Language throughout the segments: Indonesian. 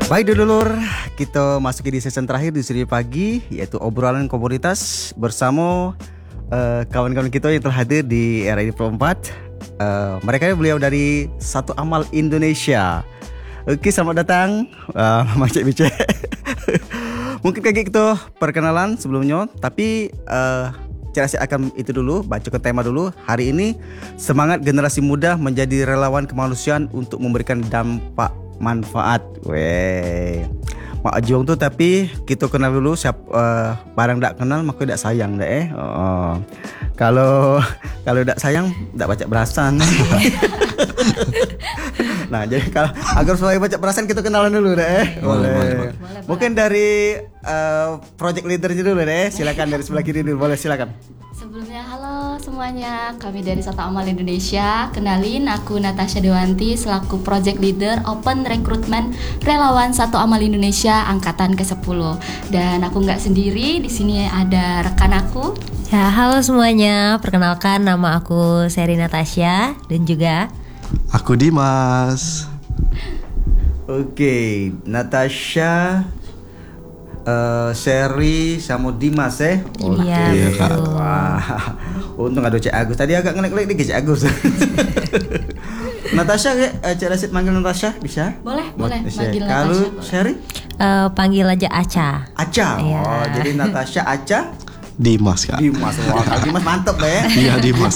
Baik dulur, kita masuk di season terakhir di seri pagi, yaitu obrolan komunitas bersama kawan-kawan kita yang telah hadir di RRI Pro 4. Mereka beliau dari Satu Amal Indonesia. Oke, selamat datang Mak Cik Bicek. Mungkin kayak kita perkenalan sebelumnya, tapi saya akan itu dulu, baca ke tema dulu. Hari ini, semangat generasi muda menjadi relawan kemanusiaan untuk memberikan dampak manfaat. Weh, mak juang tu, tapi kita kenal dulu. Barang tak kenal maka tak sayang dah. Kalau tak sayang tak baca berasan. Nah, jadi kalau agar supaya baca perasaan kita kenalan dulu deh. Boleh. Mungkin dari project leadernya dulu deh. Silakan dari sebelah kiri dulu. Boleh, silakan. Sebelumnya, halo semuanya, kami dari Satu Amal Indonesia. Kenalin, aku Natasha Dewanti selaku Project Leader Open Recruitment Relawan Satu Amal Indonesia Angkatan ke-10. Dan aku nggak sendiri, di sini ada rekan aku. Ya, halo semuanya, perkenalkan nama aku Seri Natasha dan juga aku Dimas. Oke, Natasha, Seri sama Dimas Iya, betul. Wah, untung ada Cik Agus. Tadi agak ngelek-ngelek dikit Cik Agus. Natasha, Cik Rasid manggil Natasha bisa? Boleh manggil Natasha. Kalau Seri? Panggil aja Aca. Aca. Iya. Oh, jadi Natasha, Aca, Dimas Kak. Dimas. Wah, kalau Dimas mantep deh. Iya, Dimas.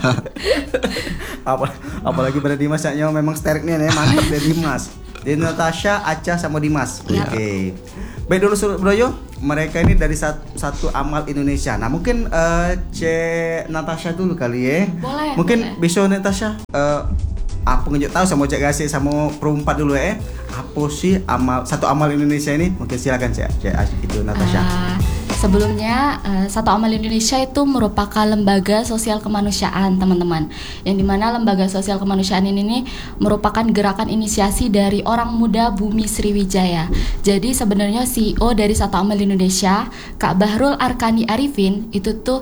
Apalagi pada Dimas yang memang steriknya nih, mantep deh Dimas. Jadi Natasha, Aca sama Dimas. Oke. Baik dulu Broyo, mereka ini dari Satu Amal Indonesia. Nah, mungkin Cik Natasha dulu kali ya. Boleh. Mungkin bisa Natasha apa ngejak tahu sama Cik Gasih sama Pro 4 dulu ya. Apa sih Satu Amal Indonesia ini? Mungkin silakan Cik itu Natasha. Sebelumnya, Satu Amal Indonesia itu merupakan lembaga sosial kemanusiaan, teman-teman. Yang dimana lembaga sosial kemanusiaan ini merupakan gerakan inisiasi dari orang muda Bumi Sriwijaya. Jadi sebenarnya CEO dari Satu Amal Indonesia, Kak Bahrul Arkani Arifin, itu tuh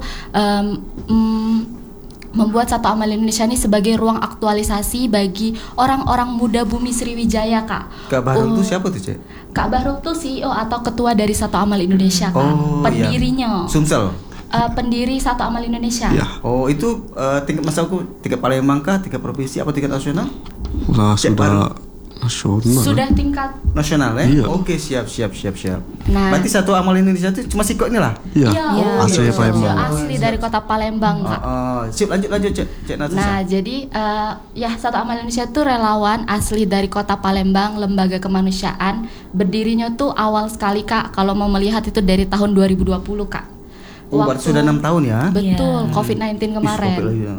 membuat Satu Amal Indonesia ini sebagai ruang aktualisasi bagi orang-orang muda Bumi Sriwijaya, Kak. Kak Bahrul itu siapa tuh, Cik? Kak Bahrul tuh CEO atau ketua dari Satu Amal Indonesia, Kak. Pendirinya. Iya. Sumsel. Pendiri Satu Amal Indonesia. Iya. Oh, itu tingkat masalahku tingkat Palembang kah, tingkat provinsi apa tingkat nasional? Sudah nasional. Sudah tingkat Nasional ya? Iya. Oke, siap. Nah, Berarti Satu Amal Indonesia itu cuma Siko ini lah. Iya. Asli iya, Palembang. asli dari kota Palembang, Kak. Sip, lanjut Cik Natasha. Nah, jadi Satu Amal Indonesia itu relawan asli dari kota Palembang, lembaga kemanusiaan. Berdirinya tuh awal sekali, Kak. Kalau mau melihat itu dari tahun 2020, Kak. Berarti sudah 6 tahun ya? Betul, COVID-19 kemarin.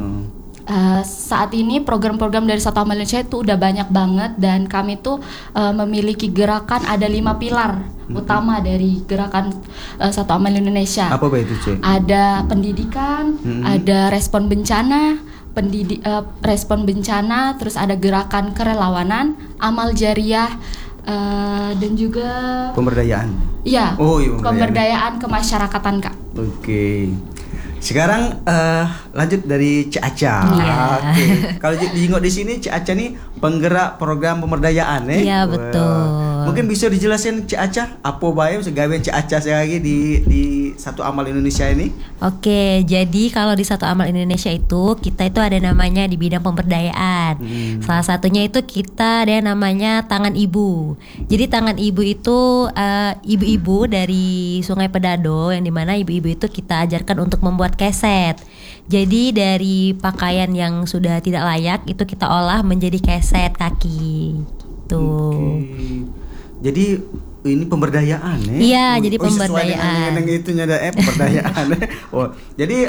Saat ini program-program dari Satu Amal Indonesia itu udah banyak banget, dan kami tuh memiliki gerakan, ada 5 pilar utama dari gerakan Satu Amal Indonesia. Apa itu, Cik? Ada pendidikan, ada respon bencana, respon bencana, terus ada gerakan kerelawanan, amal jariah, dan juga Pemberdayaan. iya, pemberdayaan kemasyarakatan, Kak. Oke. Sekarang lanjut dari Cik Aca. Oke. Kalau diingat di sini Cik Aca nih penggerak program pemberdayaan ya. Iya, betul. Mungkin bisa dijelasin Cik Aca apa bae segawe Cik Aca lagi di Satu Amal Indonesia ini? Oke, jadi kalau di Satu Amal Indonesia itu kita itu ada namanya di bidang pemberdayaan. Salah satunya itu kita ada namanya Tangan Ibu. Jadi Tangan Ibu itu ibu-ibu dari Sungai Pedado, yang dimana ibu-ibu itu kita ajarkan untuk membuat keset. Jadi dari pakaian yang sudah tidak layak itu kita olah menjadi keset kaki gitu. Oke. Jadi ini pemberdayaan ya? Iya, jadi Sesuai pemberdayaan. dengan itunya pemberdayaan. Oh, jadi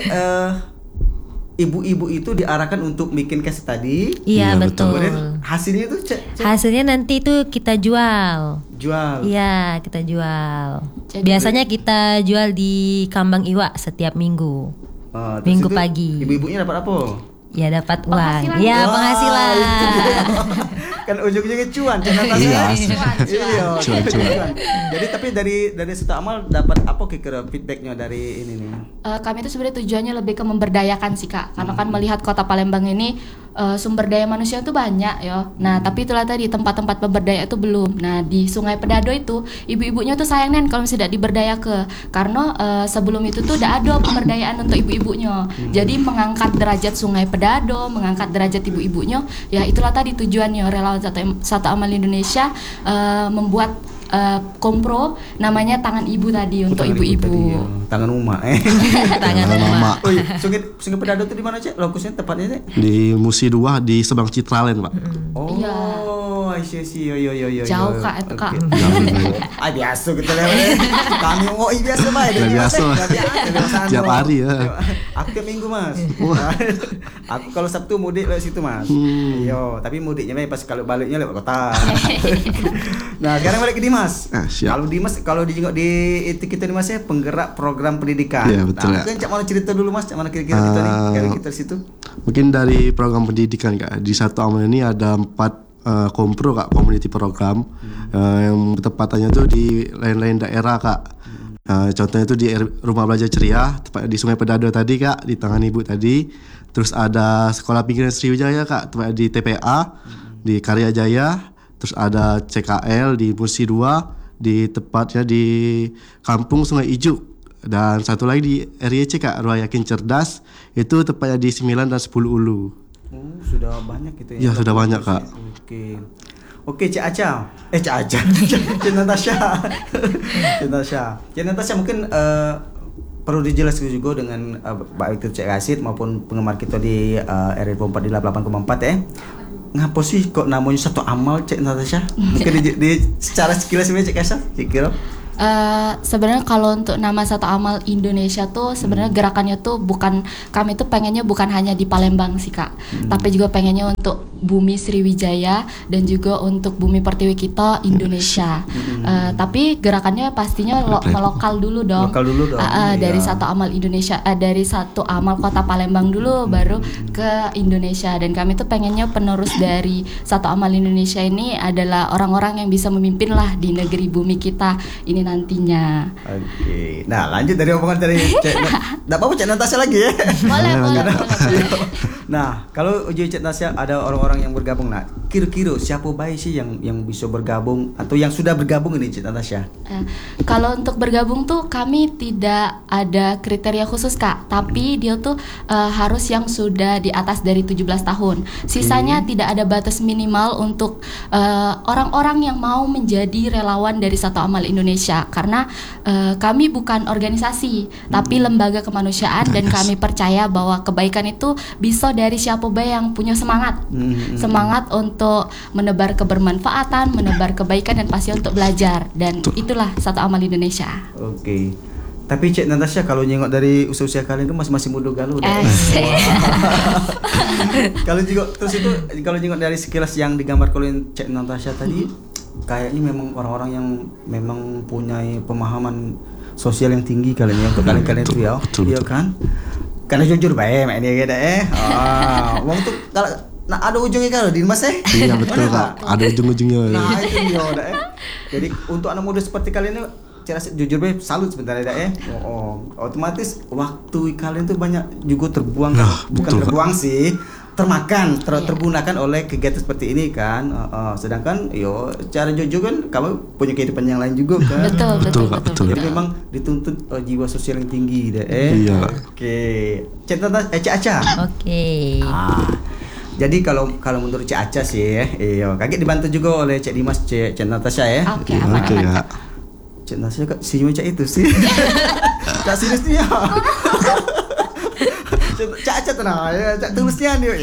ibu-ibu itu diarahkan untuk bikin keset tadi. Iya, betul. Kemudian hasilnya itu Hasilnya nanti itu kita jual. Iya, kita jual. Jadi Biasanya kita jual di Kambang Iwa setiap minggu. Minggu pagi. Ibu-ibunya dapat apa? Ya dapat uang. Penghasilan. Ya, Wah, penghasilan. Kan ujung-ujungnya cuan. Iya. Cuan. Jadi tapi dari Satu Amal dapat apa kira-kira feedbacknya dari ini nih? Kami itu sebenarnya tujuannya lebih ke memberdayakan sih, Kak. Karena kan melihat kota Palembang ini sumber daya manusia itu banyak ya. Nah, tapi itulah tadi tempat-tempat pemberdayaan itu belum. Nah, di Sungai Pedado itu ibu-ibunya tuh sayang nen kalau misalnya diberdaya ke, karena sebelum itu tuh udah ada pemberdayaan untuk ibu-ibunya. Jadi mengangkat derajat Sungai Pedado, mengangkat derajat ibu-ibunya, ya itulah tadi tujuannya relawan Satu Amal Indonesia membuat kompro namanya Tangan Ibu tadi untuk ibu-ibu. Tangan Uma Tangan Uma. Oh iya, Sungai Pedado itu di mana, Cek? Lokusnya tepatnya, Cek? Di Musi 2 di seberang Citraland, Pak. Oh, Iya. I see. Yo. Jauh, Kak, itu, Kak. Ah, biasa kita lewat. Kami ngoi biasa, Pak. Udah biasa. Tiap hari ya. Aku tiap minggu, Mas. Aku kalau Sabtu mudik lewat situ, Mas. Yo, tapi mudiknya pas kalau baliknya lewat kota. Nah, sekarang balik ke Dimas. Siap. Kalau Dimas, kalau dijenguk di itu kita nih Mas ya, penggerak program pendidikan. Iya, betul, Nah, ya. mungkin Cak mana cerita dulu Mas, Cak mana kira-kira kita nih, kira kita di situ. Mungkin dari program pendidikan, Kak. Di Satu Amal ini ada 4 kompro, Kak, community program yang tempatannya tuh di lain-lain daerah, Kak. Contohnya itu di Rumah Belajar Ceria tepat di Sungai Pedado tadi, Kak, di Tangan Ibu tadi. Terus ada Sekolah Pinggiran Sriwijaya, Kak, tepat di TPA di Karya Jaya. Terus ada CKL di Musi 2 di tepatnya di Kampung Sungai Ijuk. Dan satu lagi di RYC, Kak, Ruang Yakin Cerdas, itu tepatnya di 9 dan 10 Ulu. Oh, sudah banyak gitu ya. Ya, sudah banyak, Kak. Oke, Cik Aca. Cik Aca. Cik Natasha. Cik Natasha mungkin perlu dijelaskan juga dengan baik itu Cik Rasid maupun penggemar kita di RRI 4 di 88,4 ya. Ngapa sih kok namanya Satu Amal, Cik Natasha? Mungkin di secara sekilas sebenarnya Cik Aca, Cik kira. Sebenarnya kalau untuk nama Satu Amal Indonesia tuh sebenarnya gerakannya tuh bukan, kami tuh pengennya bukan hanya di Palembang sih Kak, tapi juga pengennya untuk bumi Sriwijaya dan juga untuk bumi pertiwi kita Indonesia. Tapi gerakannya pastinya melokal dulu dong. Dari Iya. Satu Amal Indonesia, dari Satu Amal Kota Palembang dulu, baru ke Indonesia. Dan kami tuh pengennya penerus dari Satu Amal Indonesia ini adalah orang-orang yang bisa memimpin lah di negeri bumi kita ini nantinya. Oke. Nah, lanjut dari omongan dari Cik. Enggak apa-apa Cik Natasha lagi ya. Boleh. Nah, kalau uji Cik Natasha ada orang-orang yang bergabung. Nah, kira-kira siapa baik sih yang bisa bergabung atau yang sudah bergabung ini Cik Natasha? Kalau untuk bergabung tuh kami tidak ada kriteria khusus Kak, tapi dia tuh harus yang sudah di atas dari 17 tahun. Sisanya tidak ada batas minimal untuk orang-orang yang mau menjadi relawan dari Satu Amal Indonesia, karena kami bukan organisasi tapi lembaga kemanusiaan, dan kami percaya bahwa kebaikan itu bisa dari siapa baik yang punya semangat untuk menebar kebermanfaatan, menebar kebaikan, dan pasti untuk belajar, dan itulah Satu Amal Indonesia. Oke. Tapi Cik Natasha, kalau nyengok dari usia-usia kalian itu masih muda galau dah. Kalau juga terus itu kalau nyengok dari sekilas yang digambar oleh Cik Natasha tadi, kayaknya memang orang-orang yang memang punya pemahaman sosial yang tinggi kalian ya, untuk kalian itu ya. Iya kan? Karena jujur baik mak dia ada wong tuh kalau ada ujungnya kalau di Mas Iya betul, Kak. Ada ujung-ujungnya. Nah, itu dia dah Jadi untuk anak muda seperti kalian ini, cara jujur baik salut sebentar ya. Otomatis waktu kalian tuh banyak juga terbuang, bukan betul, terbuang sih, termakan, tergunakan oleh kegiatan seperti ini kan. Sedangkan cara jujur kan kamu punya kehidupan yang lain juga kan. Betul. Jadi memang dituntut jiwa sosial yang tinggi deh. Iya. Oke. Cik Aca. Oke. Jadi kalau menurut Cik Aca sih kaget dibantu juga oleh Cik Dimas, Cik Natasha ya. Oke, Oke, Kak. Cik Natasha kak senyum Cak itu sih. Cak seriusnya. Cak Aca tenang ya, Cak tulisnya nih.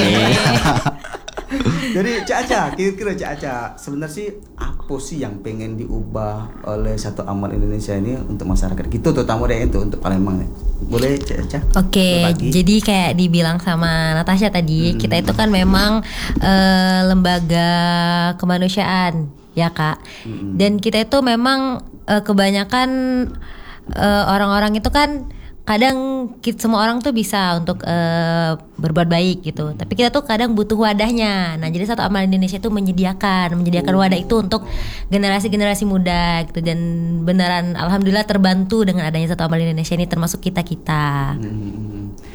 Jadi Cak Aca, kira-kira Cak Aca sebenarnya sih apa sih yang pengen diubah oleh Satu Amal Indonesia ini untuk masyarakat kita, terutama deh itu untuk Palembang nih. Boleh Cak Aca? Oke, jadi kayak dibilang sama Natasha tadi, kita itu kan memang lembaga kemanusiaan ya Kak. Dan kita itu memang kebanyakan orang-orang itu kan kadang semua orang tuh bisa untuk berbuat baik gitu, tapi kita tuh kadang butuh wadahnya. Nah, jadi Satu Amal Indonesia itu menyediakan wadah itu untuk generasi muda gitu, dan beneran alhamdulillah terbantu dengan adanya Satu Amal Indonesia ini, termasuk kita.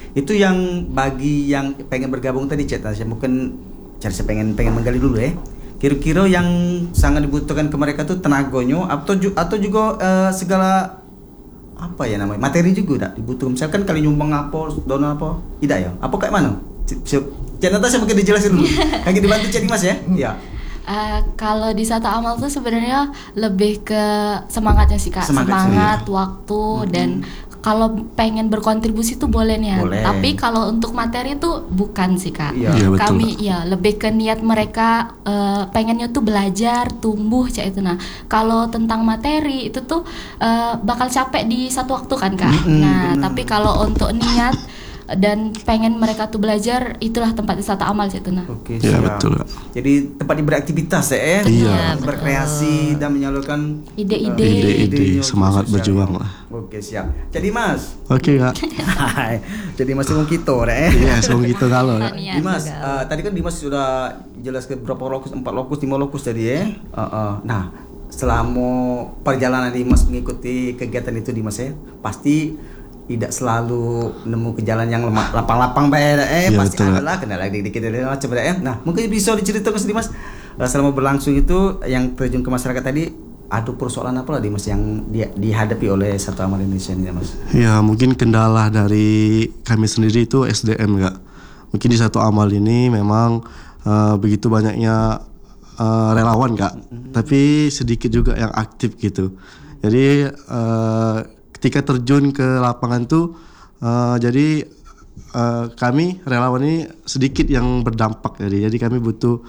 Itu yang bagi yang pengen bergabung tadi Cik Natasha, mungkin saya pengen menggali dulu ya. Kira-kira yang sangat dibutuhkan ke mereka tuh tenaganya atau juga segala apa ya namanya materi juga tak dibutuhkan. Misalkan kali nyumbang apa, donor apa, tidak ya? Apa kayak mana? Cik Natasha mungkin dijelasin dulu. Lagi dibantu Cik Dimas ya? Iya. Kalau di Satu Amal tuh sebenarnya lebih ke semangatnya sih Kak, semangat waktu dan kalau pengen berkontribusi tuh boleh nih. Boleh. Tapi kalau untuk materi tuh bukan sih Kak. Iya. Iya, betul, Kami lebih ke niat mereka pengennya tuh belajar, tumbuh cak itu. Nah, kalau tentang materi itu tuh bakal capek di satu waktu kan Kak. Nah, tapi kalau untuk niat dan pengen mereka tuh belajar, itulah tempat Wisata Amal cak itu. Nah. Oke, Ya, siap. betul, Kak. Jadi tempat beraktivitas ya. Iya. Berkreasi dan menyalurkan Ide-ide, semangat sosial. berjuang lah. Oke, siap. Jadi Mas. Oke, Kak. Jadi Mas Imam kita ya. Iya, semua gitu kalau. Kak. Dimas, tadi kan Dimas sudah jelas ke berapa lokus, 4 lokus, 5 lokus tadi ya. Nah, selama perjalanan Dimas mengikuti kegiatan itu Dimas ya, pasti tidak selalu nemu ke jalan yang lapang-lapang Iya, pasti betul, adalah kendala dikit-dikit macam ya. Nah, mungkin bisa diceritakan Dimas selama berlangsung itu yang terjun ke masyarakat tadi, ada persoalan apa lah Dimas yang dihadapi oleh Satu Amal Indonesia ini Mas? Ya, mungkin kendala dari kami sendiri itu SDM, Kak. Mungkin di Satu Amal ini memang begitu banyaknya relawan, Kak. Tapi sedikit juga yang aktif gitu. Jadi ketika terjun ke lapangan tuh jadi kami relawan ini sedikit yang berdampak, jadi kami butuh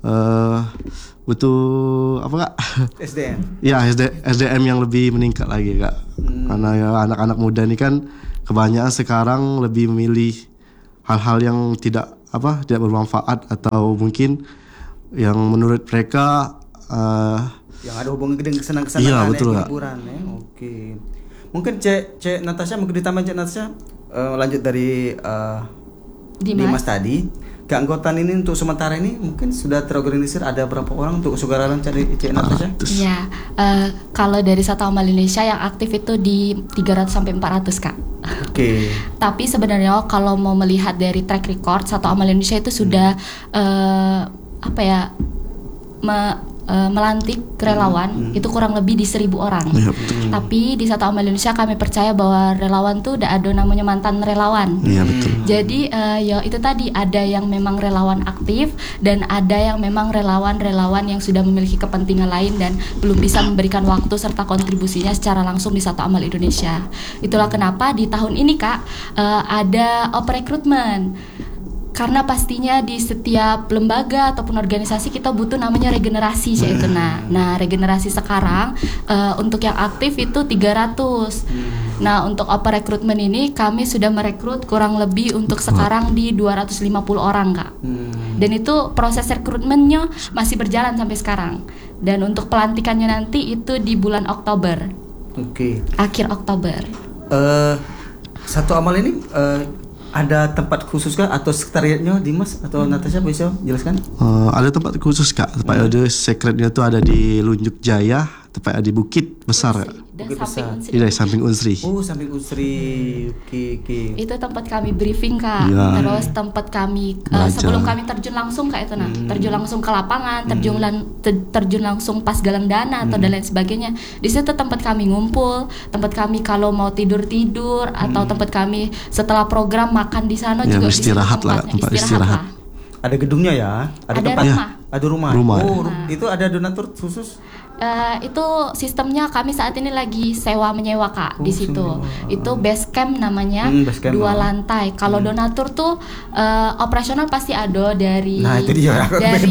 apa Kak? SDM. Ya, SDM yang lebih meningkat lagi, Kak. Karena ya anak-anak muda ini kan kebanyakan sekarang lebih memilih hal-hal yang tidak bermanfaat atau mungkin yang menurut mereka yang ada hubungan dengan kesenangan iya, betul, Kak. hiburan ya. Oke. Mungkin Cek Natasha, mungkin ditambah Cek Natasha lanjut dari Dimas tadi. Keanggotaan ini untuk sementara ini mungkin sudah terorganisir, ada berapa orang untuk sukarelawan Cek Natasha? Iya, kalau dari Satu Amal Indonesia yang aktif itu di 300 sampai 400 Kak. Oke. Tapi sebenarnya kalau mau melihat dari track record Satu Amal Indonesia itu sudah melantik relawan itu kurang lebih di 1.000 orang. Iya, Tapi di Satu Amal Indonesia kami percaya bahwa relawan tuh udah ada namanya mantan relawan. Iya, betul. Jadi ya itu tadi, ada yang memang relawan aktif dan ada yang memang relawan-relawan yang sudah memiliki kepentingan lain dan belum bisa memberikan waktu serta kontribusinya secara langsung di Satu Amal Indonesia. Itulah kenapa di tahun ini Kak ada open recruitment. Karena pastinya di setiap lembaga ataupun organisasi kita butuh namanya regenerasi yaitu. Nah regenerasi sekarang untuk yang aktif itu 300. Nah untuk open recruitment ini kami sudah merekrut kurang lebih untuk sekarang di 250 orang Kak. Dan itu proses rekrutmennya masih berjalan sampai sekarang. Dan untuk pelantikannya nanti itu di bulan Oktober. Oke. Akhir Oktober. Satu Amal ini ada tempat khusus kah atau sekretariatnya Dimas atau Natasha bisa jelaskan? Ada tempat khusus, Kak. Tempat ada secretnya tuh ada di Lunjuk Jaya, tempat di Bukit Besar, Kak. Dan Bukit samping Besar. Unsri. Iya, samping Unsri. Oh, samping Unsri. Oke. Itu tempat kami briefing Kak. Iya. Terus tempat kami Belajar. sebelum kami terjun langsung Kak itu terjun langsung ke lapangan, terjun langsung pas galang dana atau dan lain sebagainya. Di situ tempat kami ngumpul, tempat kami kalau mau tidur atau tempat kami setelah program makan di sana Ya, juga di situ beristirahat lah, tempatnya, tempat istirahat. Ada gedungnya ya? Ada tempat? rumah. Ada rumah. Rumah. Oh, itu ada donatur khusus? Itu sistemnya kami saat ini lagi sewa menyewa Kak di situ. sewa. Itu base camp namanya, Base camp, 2 lantai. Kalau donatur tuh operasional pasti ada dari Nah, itu dia.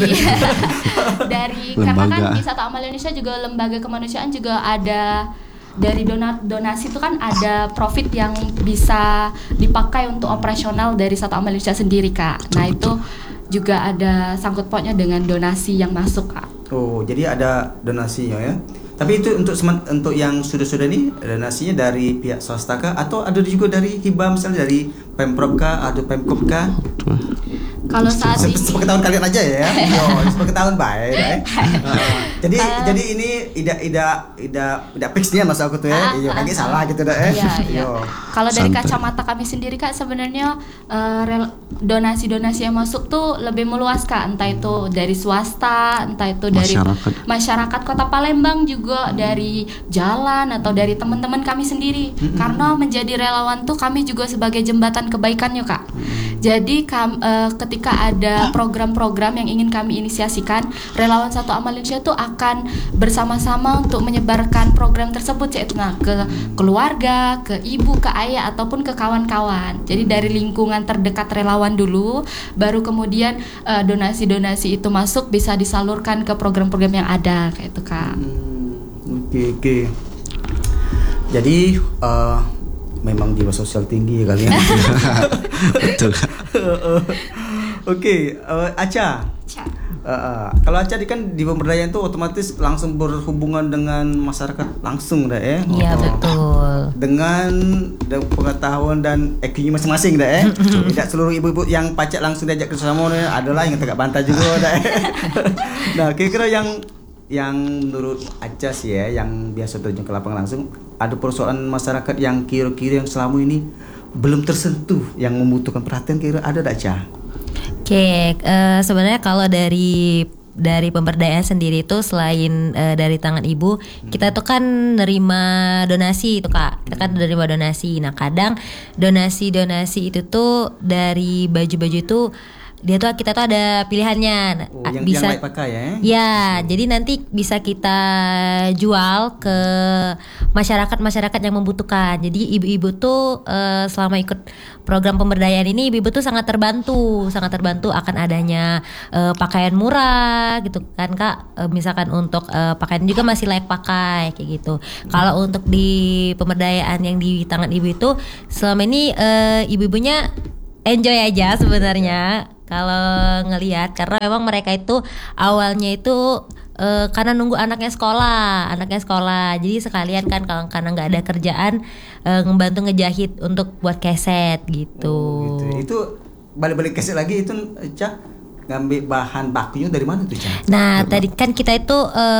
dari karena kan Lembaga. di Satu Amal Indonesia juga lembaga kemanusiaan juga ada dari donasi itu kan ada profit yang bisa dipakai untuk operasional dari Satu Amal Indonesia sendiri Kak. Nah itu juga ada sangkut pautnya dengan donasi yang masuk Kak. Oh, jadi ada donasinya ya. Tapi itu untuk yang sudah-sudah ini donasinya dari pihak swasta kah atau ada juga dari hibah misalnya dari Pemprov kah atau Pemkop kah? Kalau saat ini Sepengetahuan kalian aja ya. Yo, sepengetahuan baik. Jadi ini tidak fix dia masuk aku tuh ya. Iya, kayaknya salah gitu dah Iya. Yo. Kalau dari Santai. kacamata kami sendiri Kak, sebenarnya donasi-donasi yang masuk tuh lebih meluas Kak, entah itu dari swasta, entah itu dari masyarakat Kota Palembang, juga dari jalan atau dari teman-teman kami sendiri. Karena menjadi relawan tuh kami juga sebagai jembatan kebaikannya Kak. Jadi ketika ada program-program yang ingin kami inisiasikan, relawan Satu Amal Indonesia tuh akan bersama-sama untuk menyebarkan program tersebut, yaitu ke keluarga, ke ibu, ke ayah, ataupun ke kawan-kawan. Jadi dari lingkungan terdekat relawan dulu, baru kemudian donasi-donasi itu masuk bisa disalurkan ke program-program yang ada, kayak itu Kak. Oke. Jadi memang jiwa sosial tinggi ya kalian. Betul. Oke, Aca. Kalau Aca kan di pemberdayaan itu otomatis langsung berhubungan dengan masyarakat langsung dah ya. Iya betul. Dengan pengetahuan dan IQ masing-masing dah ya. Tidak seluruh ibu-ibu yang pacak langsung diajak kerjasama adalah yang tegak bantah juga dah ya. Nah, kira-kira yang menurut Aca sih ya, yang biasa terjun ke lapangan langsung, ada persoalan masyarakat yang kira-kira yang selama ini belum tersentuh, yang membutuhkan perhatian, kira ada tak Aca? Oke, sebenarnya kalau dari pemberdayaan sendiri itu selain dari tangan ibu, kita tuh kan nerima donasi itu Kak. Kita kan nerima donasi. Nah, kadang donasi itu tuh dari baju-baju itu kita tuh ada pilihannya. Yang bisa layak pakai ya? Ya, jadi nanti bisa kita jual ke masyarakat yang membutuhkan. Jadi ibu-ibu tuh selama ikut program pemberdayaan ini, ibu-ibu tuh sangat terbantu akan adanya pakaian murah gitu kan Kak. Misalkan untuk pakaian juga masih layak pakai kayak gitu. Kalau untuk di pemberdayaan yang di tangan ibu itu selama ini ibu-ibunya enjoy aja sebenarnya kalau ngelihat, karena memang mereka itu awalnya itu karena nunggu anaknya sekolah, jadi sekalian kan kalau karena nggak ada kerjaan ngebantu ngejahit untuk buat keset gitu. Itu balik keset lagi itu Ca, ngambil bahan bakunya dari mana tuh Ca? Nah tadi kan kita itu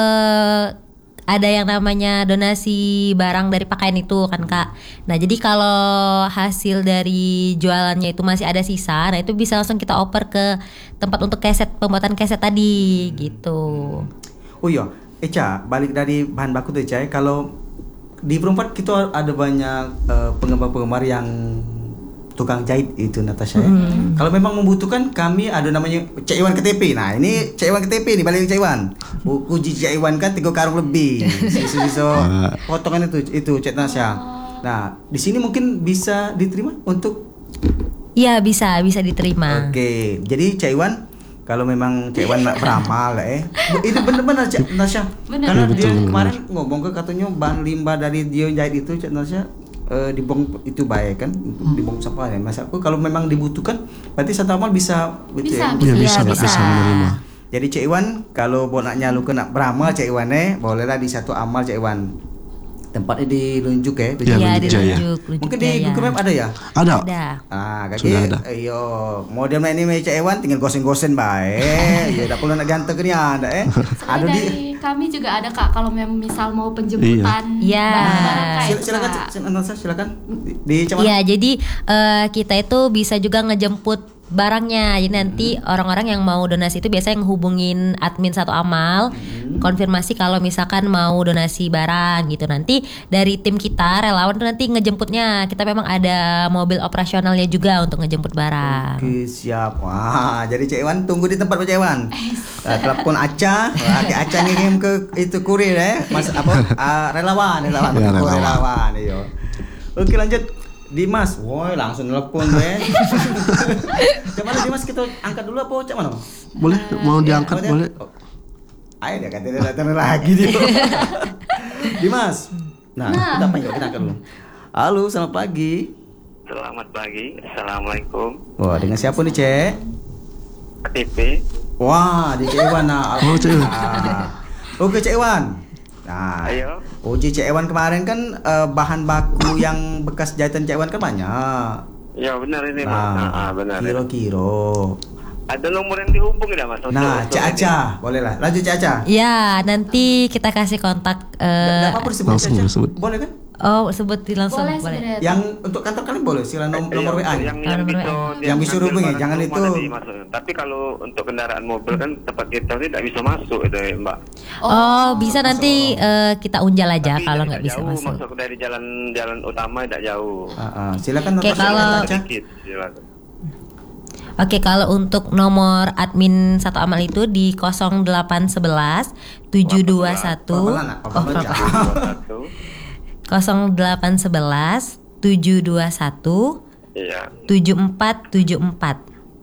ada yang namanya donasi barang dari pakaian itu kan Kak. Nah jadi kalau hasil dari jualannya itu masih ada sisa, nah itu bisa langsung kita oper ke tempat untuk pembuatan keset tadi gitu. Oh iya, Ca, balik dari bahan baku tuh Ca, kalau di Perempat kita ada banyak penggemar-penggemar yang tukang jahit itu Natasha ya. Kalau memang membutuhkan, kami ada namanya Cik Iwan KTP. Nah ini Cik Iwan KTP nih, balik Cik Iwan. Uji Cik Iwan kan 3 karung lebih. Sisa potongan itu Cik Natasha. Nah di sini mungkin bisa diterima untuk? Iya bisa diterima. Oke, jadi Cik Iwan, kalau memang Cik Iwan nak beramal ini benar-benar Cik Natasha. Karena dia kemarin ngomong katanya bahan limbah dari dia jahit itu Cik Natasha dibong itu baik kan, dibong sampah ya. Masa aku kalau memang dibutuhkan berarti Satu Amal bisa bisa menerima. Jadi Cik Iwan, kalau bonaknya lu kena beramal Cik Iwan bolehlah di Satu Amal Cik Iwan. Tempatnya di Lunjuk ya? Iya di Jaya. Lunjuk Mungkin di Google Map ada ya? Ada. Kaki iyo model ini Cik Iwan tinggal gosen-gosen baik. Ya tak perlu nak gantung ke dia ada Ada dari kami juga ada Kak, kalau misal mau penjemputan barang-barang kayak silakan di Camat. Iya, jadi kita itu bisa juga ngejemput barangnya. Jadi nanti orang-orang yang mau donasi itu biasanya ngehubungin admin Satu Amal, konfirmasi kalau misalkan mau donasi barang gitu. Nanti dari tim kita relawan tuh nanti ngejemputnya. Kita memang ada mobil operasionalnya juga untuk ngejemput barang. Oke, siap. Wah, jadi Cik Iwan tunggu di tempat Pak Cik Iwan. Telepon Aca, Aca ngirim ke itu kurir Mas relawan. Iya. Oke, lanjut. Dimas, woi langsung telepon Cak mana Dimas, kita angkat dulu apa Cak mana? Boleh, mau diangkat boleh. Ayo dia katanya datang lagi dia. Dimas. Nah, kita angkat dulu. Halo, selamat pagi. Selamat pagi, assalamualaikum. Wah, dengan siapa nih Cek? KTP. Wah, di Cik Iwan. Cik Iwan. Oke Cik Iwan. Nah, Ayo. uji Cik Iwan kemarin kan bahan baku yang bekas jahitan Cik Iwan kan banyak. Ya benar ini Nah, Mas. Benar. kira-kira Ada nomor yang dihubungi tidak Mas? Nah, Cak Aca, boleh lah. Lanjut Cak Aca. Ya, nanti kita kasih kontak. Nggak apa-apa disebut langsung Cak Aca. disebut. Boleh kan? Oh, sebutin langsung. Boleh Boleh. sebenarnya. Yang untuk kantor kalian boleh, sila nomor WA. Yang Nomor bisa WA. dia Yang bisa ambil hubungi, barang jangan rumah itu. tadi, Mas. Tapi kalau untuk kendaraan mobil kan tempat kita tidak bisa masuk itu ya, Mbak. Oh, bisa nanti kita unjal aja Tapi kalau tidak nggak bisa jauh, masuk. masuk dari jalan utama tidak jauh. Silakan Oke, notas kalau- Cak Aca. Sedikit, silakan. Oke, kalau untuk nomor admin Satu Amal itu di 0811 721 Pelan-pelan, Pak. Pelan-pelan, Cak. 0811 721 Iya, 7474.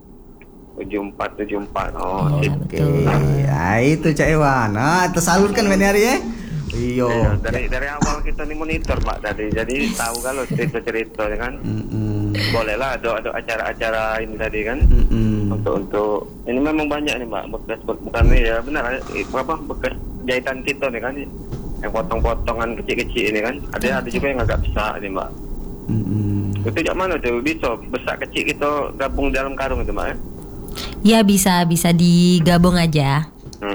7474. Oh, Iya, sip. Oke, betul. nah itu Cak Iwan. Nah, tersalurkan ini hari ya. Iya. Dari awal kita nih monitor Pak tadi, jadi tahu kalau cerita-cerita ya kan. Bolehlah ada acara-acara ini tadi kan. Untuk ini memang banyak nih Mbak, bekas bukan nih ya benar apa bekas jahitan kita nih kan, yang potong-potongan kecil-kecil ini kan. Ada juga yang agak besar ini Mbak. Itu jak mana tuh bisa besar kecil kita gabung dalam karung itu Mbak ya? Ya bisa digabung aja.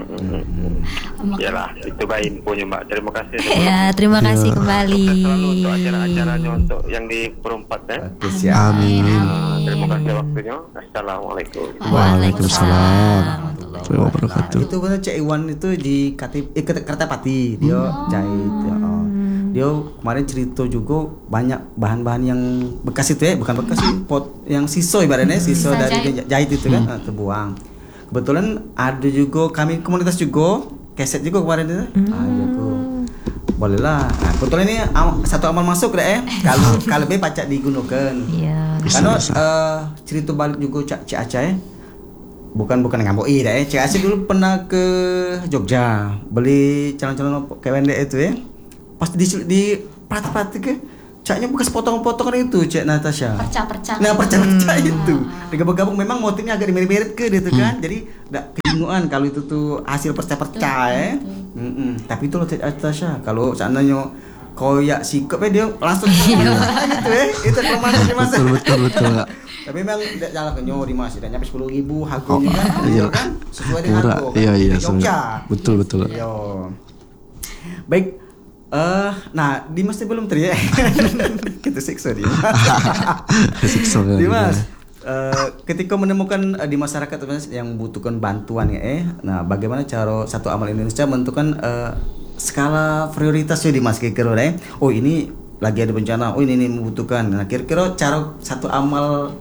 Yalah, itu baik infonya Mbak. Terima kasih. Ya, terima kasih kembali. Sukses selalu untuk acara-acaranya untuk yang di Perempat ya. Oke, siap. Amin. Terima kasih waktunya. Assalamualaikum. Waalaikumsalam warahmatullahi wabarakatuh. Itu benar Cak Iwan itu di Kertapati dia jahit ya. Dia kemarin cerita juga banyak bahan-bahan yang bekas itu ya, bukan bekas sih, pot yang sisa ibaratnya sisa Sisa dari jahit itu kan terbuang. Kebetulan ada juga kami komunitas juga keset juga kemarin itu. Jago. Bolehlah. Nah, kebetulan ini Satu Amal masuk deh kalau be pacak digunakan. Iya. Karena cerita balik juga Cak Aca ya. Bukan ngamboi dah Cak Aca dulu pernah ke Jogja beli calon-calon KWND itu ya. Pas di perhati ke Caknya bekas potongan-potongan itu Cak Natasha. Percah-percah. Nah percah-percah itu digabung-gabung memang motifnya agak mirip-mirip ke gitu kan. Jadi enggak kebingungan kalau itu tuh hasil percah-percah ya. Tapi itu loh Cak Natasha kalau seandainya koyak sikap dia langsung gitu ya. Itu kelemahan Mas. Betul Kak. Tapi memang tidak jalan ke nyori Mas, tidak nyampe 10.000 harganya kan. iya. Kan sesuai dengan Murah. harga. Kan? Iya Di Jogja. sebenarnya. Betul. Iya. Baik. Nah, Dimas itu belum teri ya. Kita siksa dia. Siksa kan. Dimas, ketika menemukan di masyarakat yang membutuhkan bantuan ya, nah bagaimana cara Satu Amal Indonesia menentukan skala prioritasnya Dimas kira-kira ya? Oh ini lagi ada bencana, oh ini membutuhkan. Nah kira-kira cara Satu Amal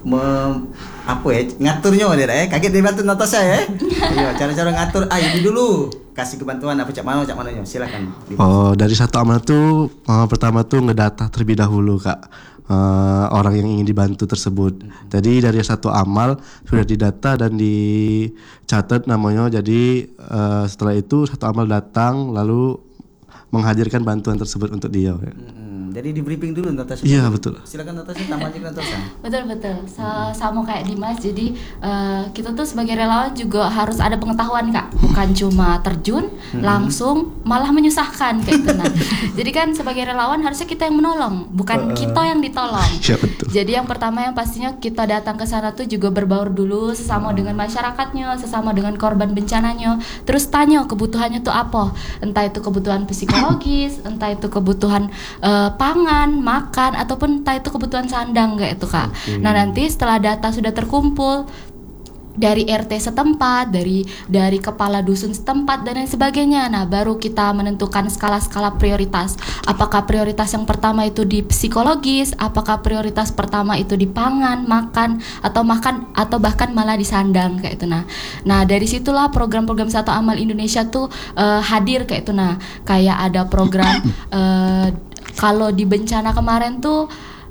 ngaturnya dia kaget dibantu Natasha ya. Iya, cara-cara ngatur ini dulu kasih kebantuan apa cak mana silakan. Oh, dari Satu Amal tuh pertama tuh ngedata terlebih dahulu Kak. Orang yang ingin dibantu tersebut. Jadi dari Satu Amal sudah didata dan dicatat namanya. Jadi setelah itu Satu Amal datang lalu menghadirkan bantuan tersebut untuk dia. Jadi di briefing dulu Natasha. Iya betul. Silakan Natasha tambahnya Natasha. Betul. Sama kayak Dimas. Jadi kita tuh sebagai relawan juga harus ada pengetahuan Kak. Bukan cuma terjun langsung malah menyusahkan kayak gitu. Nah, jadi kan sebagai relawan harusnya kita yang menolong, bukan kita yang ditolong. Iya betul. Jadi yang pertama yang pastinya kita datang ke sana tuh juga berbaur dulu sesama dengan masyarakatnya, sesama dengan korban bencananya. Terus tanya kebutuhannya tuh apa. Entah itu kebutuhan psikologis, entah itu kebutuhan pangan, makan, ataupun entah itu kebutuhan sandang kayak itu Kak. Nah nanti setelah data sudah terkumpul dari RT setempat, dari kepala dusun setempat dan lain sebagainya. Nah, baru kita menentukan skala-skala prioritas. Apakah prioritas yang pertama itu di psikologis, apakah prioritas pertama itu di pangan, makan atau bahkan malah di sandang kayak itu. Nah, dari situlah program-program Satu Amal Indonesia tuh hadir kayak itu. Nah, kayak ada program kalau di bencana kemarin tuh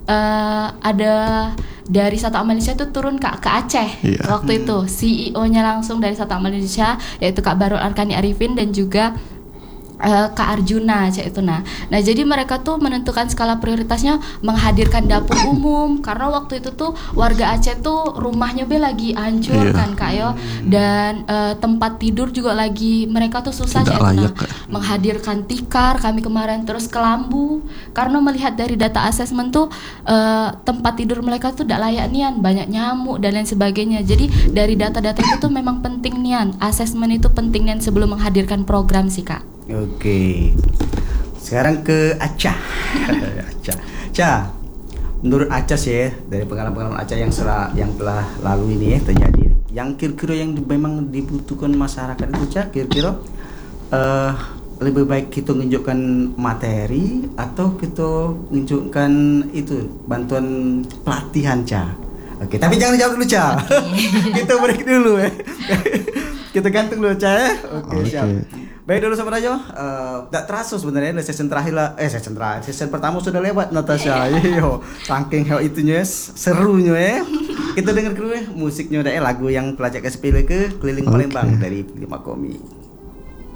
ada dari Satu Amal Indonesia itu turun ke Aceh. Waktu itu CEO-nya langsung dari Satu Amal Indonesia yaitu Kak Barul Arkani Arifin dan juga Kak Arjuna cak itu nah jadi mereka tuh menentukan skala prioritasnya menghadirkan dapur umum karena waktu itu tuh warga Aceh tuh rumahnya lagi hancur kan Kak yo, dan tempat tidur juga lagi mereka tuh susah cak itu nah menghadirkan tikar kami kemarin, terus kelambu karena melihat dari data asesmen tuh tempat tidur mereka tuh tidak layak nian, banyak nyamuk dan lain sebagainya. Jadi dari data-data itu tuh memang penting nian, asesmen itu penting nian sebelum menghadirkan program sih Kak. Oke. Sekarang ke Aca. Aca. Menurut Aca sih dari pengalaman Aca yang telah lalu ini terjadi, yang kira-kira yang memang dibutuhkan masyarakat itu Ca, kira-kira lebih baik kita menunjukkan materi atau kita menunjukkan itu bantuan pelatihan Ca. Oke, tapi jangan dijawab dulu Ca. Kita break dulu ya. Kita gantung dulu Ca ya. Oke, siap. Baik dulu Sobat Rajo, tidak terasa sebenarnya season terakhir lah, season pertama sudah lewat Natasha. Yo, saking hal itunya serunya ya. Kita dengar dulu ya musiknya udah lagu yang pelajak ke keliling Palembang dari Lima Komi.